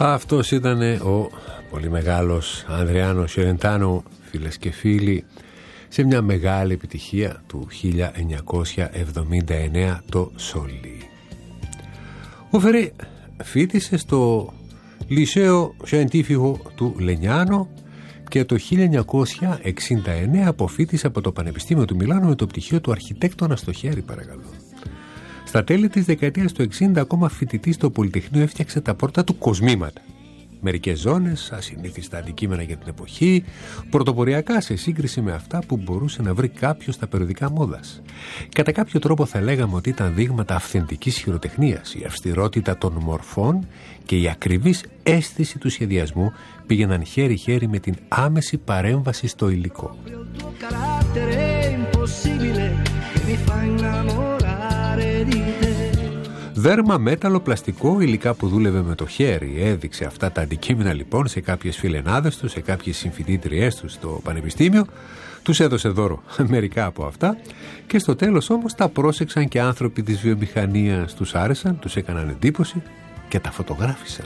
Αυτός ήταν ο πολύ μεγάλος Ανδριάνο Σερεντάνο, φίλες και φίλοι, σε μια μεγάλη επιτυχία του 1979, το Σόλι. Ο Φερέ φοιτησε στο Λισέο Σcientifico του Λενιάνο και το 1969 αποφοίτησε από το Πανεπιστήμιο του Μιλάνου με το πτυχίο του αρχιτέκτονα στο χέρι, παρακαλώ. Στα τέλη της δεκαετίας του 60, ακόμα φοιτητής στο Πολυτεχνείο, έφτιαξε τα πρώτα του κοσμήματα. Μερικές ζώνες, ασυνήθιστα αντικείμενα για την εποχή, πρωτοποριακά σε σύγκριση με αυτά που μπορούσε να βρει κάποιος στα περιοδικά μόδας. Κατά κάποιο τρόπο θα λέγαμε ότι ήταν δείγματα αυθεντικής χειροτεχνίας. Η αυστηρότητα των μορφών και η ακριβής αίσθηση του σχεδιασμού πήγαιναν χέρι-χέρι με την άμεση παρέμβαση στο υλικό. Δέρμα, μέταλλο, πλαστικό, υλικά που δούλευε με το χέρι. Έδειξε αυτά τα αντικείμενα λοιπόν σε κάποιες φιλενάδες του, σε κάποιες συμφοιτήτριές του στο πανεπιστήμιο. Τους έδωσε δώρο μερικά από αυτά και στο τέλος όμως τα πρόσεξαν και άνθρωποι της βιομηχανίας. Τους άρεσαν, τους έκαναν εντύπωση και τα φωτογράφησαν.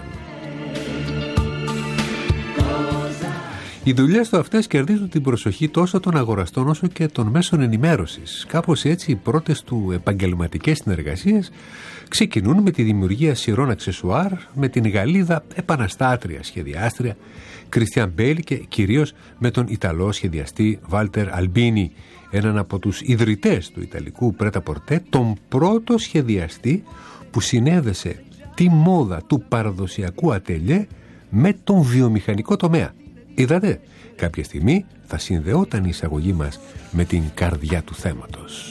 Οι δουλειές του αυτές κερδίζουν την προσοχή τόσο των αγοραστών όσο και των μέσων ενημέρωσης. Κάπως έτσι οι πρώτες του επαγγελματικές συνεργασίες ξεκινούν με τη δημιουργία σειρών αξεσουάρ με την Γαλλίδα επαναστάτρια σχεδιάστρια Κριστιαν Μπέιλ και κυρίως με τον Ιταλό σχεδιαστή Βάλτερ Αλμπίνι, έναν από τους ιδρυτές του Ιταλικού πρέτα-πορτέ, τον πρώτο σχεδιαστή που συνέδεσε τη μόδα του παραδοσιακού ατελιέ με τον βιομηχανικό τομέα. Είδατε, κάποια στιγμή θα συνδεόταν η εισαγωγή μας με την καρδιά του θέματος.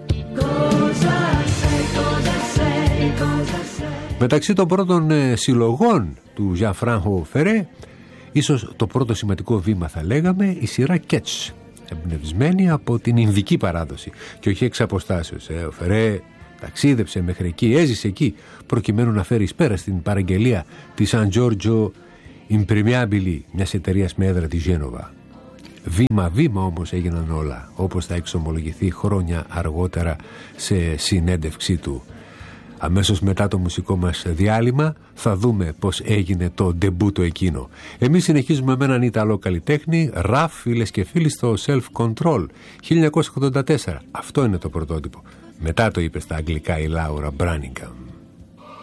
Μεταξύ των πρώτων συλλογών του Gianfranco Ferré, ίσως το πρώτο σημαντικό βήμα θα λέγαμε, η σειρά Catch, εμπνευσμένη από την Ινδική παράδοση και όχι εξ αποστάσεως. Ο Ferré ταξίδεψε μέχρι εκεί, έζησε εκεί, προκειμένου να φέρει εις πέρα στην παραγγελία της San Giorgio Impermeabili, μιας εταιρείας με έδρα τη Γένοβα. Βήμα-βήμα όμως έγιναν όλα, όπως θα εξομολογηθεί χρόνια αργότερα σε συνέντευξή του. Αμέσως μετά το μουσικό μας διάλειμμα θα δούμε πώς έγινε το ντεμπούτο εκείνο. Εμείς συνεχίζουμε με έναν Ιταλό καλλιτέχνη, Ραφ, φίλες και φίλοι, στο Self Control 1984. Αυτό είναι το πρωτότυπο. Μετά το είπε στα αγγλικά η Λάουρα Μπράνιγκαμ.